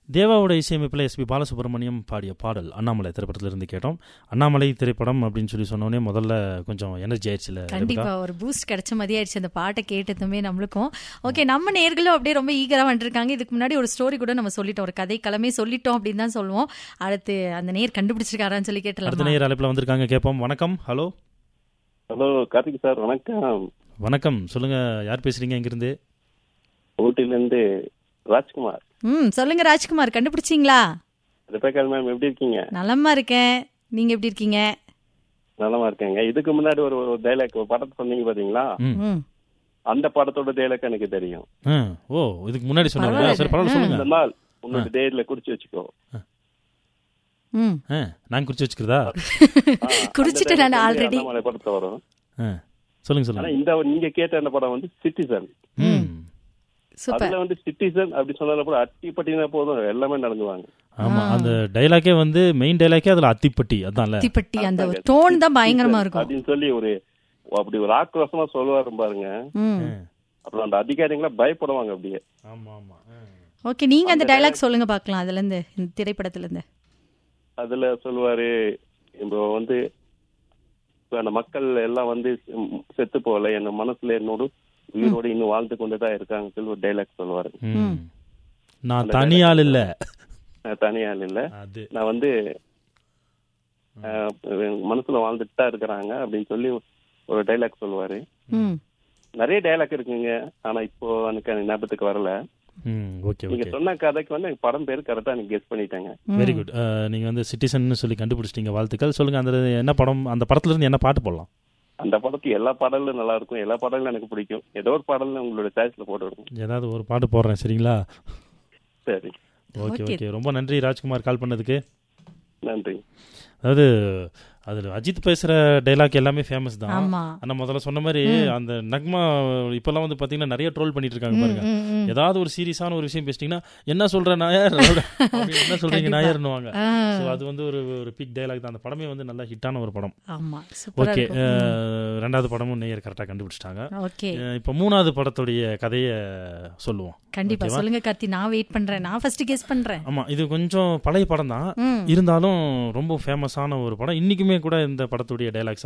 தேவாவோட இசையமைப்பில் எஸ்பி பாலசுப்ரமணியம் பாடிய பாடல் அண்ணாமலை திரைப்படத்திலிருந்து கேட்டோம். அண்ணாமலை திரைப்படம் அப்படின்னு சொல்லி சொன்னோடனே முதல்ல கொஞ்சம் எனர்ஜி ஆயிடுச்சுல. கண்டிப்பா ஒரு பூஸ்ட் கிடைச்ச மாதிரி ஆயிடுச்சு அந்த பாட்டை கேட்டதுமே நம்மளுக்கும். ஓகே, நம்ம நேர்களும் அப்படியே ரொம்ப ஈகரா வந்துருக்காங்க. இதுக்கு முன்னாடி ஒரு ஸ்டோரி கூட நம்ம சொல்லிட்டோம், ஒரு கதை களமே சொல்லிட்டோம் அப்படின்னு தான் சொல்லுவோம். அடுத்து அந்த நேர் கண்டுபிடிச்சிருக்காரான்னு சொல்லி கேட்டலாம். அடுத்த நேர் அழைப்பில் வந்திருக்காங்க, கேட்போம். வணக்கம். ஹலோ ஹலோ கார்த்திக் சார், வணக்கம். வணக்கம், சொல்லுங்க. யார் பேசுறீங்க? எங்கிருந்து? ஊட்டிலேருந்து ராஜ்குமார். சொல்லுங்க ராஜ்குமார், கண்டுபிடிச்சிங்களா? ரெபேக்கா மேம், எப்படி இருக்கீங்க? நலமா இருக்கேன், நீங்க எப்படி இருக்கீங்க? நலமா இருக்கேங்க. இதுக்கு முன்னாடி ஒரு டைலாக் ஒரு படத்தை சொன்னீங்க பாத்தீங்களா, அந்த படத்தோட டைலாக் எனக்கு தெரியும். ஓ, இதுக்கு முன்னாடி சொன்னாங்க. சரி, பரவாயில்ல, சொல்லுங்க. இந்த நாள் உன்னோட டேட்ல குறிச்சு வச்சுக்கோ. நான் குறிச்சு வச்சுக்கிறதா? குறிச்சிட்டு நான் ஆல்ரெடி படத்தை வரும். சொல்லுங்க சொல்லுங்க. இந்த நீங்க கேட்ட அந்த படம் வந்து சிட்டிசன். அதுல வந்து சிட்டிசன் அப்படி சொன்னால கூட அத்திப்பட்டினா போதும், எல்லாமே நடந்துவாங்க. ஆமா, அந்த டைலாக்கே வந்து மெயின் டைலாக்கே அதுல அத்திப்பட்டி. அதான்ல அத்திப்பட்டி, அந்த டோன் தான் பயங்கரமா இருக்கும் அப்படின்னு சொல்லி ஒரு அப்படி ஒரு ஆக்ரோஷமா சொல்லுவாரு பாருங்க. அப்புறம் அந்த அதிகாரிகளா பயப்படுவாங்க அப்படியே. ஆமா ஆமா. ஓகே, நீங்க அந்த டைலாக் சொல்லுங்க பாக்கலாம். அதுல இருந்து, இந்த திரைப்படத்துல இருந்து. அதுல சொல்லுவாரு, இப்போ வந்து அந்த மக்கள் எல்லாம் வந்து செத்து போகல, என் மனசுல என்னோட உயிரோடு இன்னும் வாழ்ந்து கொண்டுதான் இருக்காங்க சொல்லி ஒரு டைலாக் சொல்லுவாரு. நான் தனியாள் இல்ல, தனியாள் இல்ல, நான் வந்து மனசுல வாழ்ந்துட்டு தான் இருக்கிறாங்க அப்படின்னு சொல்லி ஒரு டைலாக் சொல்லுவாரு. நிறைய டைலாக் இருக்குங்க, ஆனா இப்போ எனக்கு ஞாபகத்துக்கு வரல. நீங்க சொன்ன கதைக்கு வந்து படம் பேரு கரெக்டா நீங்க கெஸ் பண்ணிட்டாங்க. Very good. நீங்க வந்து சிட்டிசன் சொல்லி கண்டுபிடிச்சிட்டீங்க, வாழ்த்துக்கள். சொல்லுங்க, அந்த என்ன படம், அந்த படத்துல இருந்து என்ன பாட்டு போடலாம்? அந்த படத்துக்கு எல்லா பாடலும் நல்லா இருக்கும், எல்லா பாடலும் எனக்கு பிடிக்கும். ஏதோ ஒரு பாடல் உங்களோட சாய்ஸ்ல போட்டு விடுங்க. ஏதாவது ஒரு பாட்டு போடுறேன், சரிங்களா? சரி, ஓகே ஓகே. ரொம்ப நன்றி ராஜ்குமார், கால் பண்ணதுக்கு. நன்றி. அதாவது அதுல அஜித் பேசுற டைலாக் எல்லாமே ஃபேமஸ் தான். ஆனா முதல்ல சொன்ன மாதிரி அந்த நக்மா இப்பெல்லாம் வந்து பாத்தீங்கன்னா நிறைய ட்ரோல் பண்ணிட்டு இருக்காங்க பாருங்க. ஏதாவது ஒரு சீரியஸான ஒரு விஷயம் பேசிட்டீங்கன்னா என்ன சொல்ற நாயர், என்ன சொல்றீங்க நாயர்னுவாங்க. அது வந்து ஒரு பிக் டைலாக் தான். அந்த படமே வந்து நல்ல ஹிட்டான ஒரு படம். ஓகே, ரெண்டாவது படமும் நேயர் கரெக்டா கண்டுபிடிச்சிட்டாங்க. இப்ப மூணாவது படத்துடைய கதையை சொல்லுவோம். கண்டிப்பா சொல்லுங்க கார்த்தி, நான் வெயிட் பண்றேன். நான் ஃபர்ஸ்ட் கெஸ் பண்றேன். ஆமா, இது கொஞ்சம் பழைய படம் தான், இருந்தாலும் ரொம்ப ஃபேமஸான ஒரு படம். இன்னைக்குமே கூட இந்த படத்துடைய டைலாக்ஸ்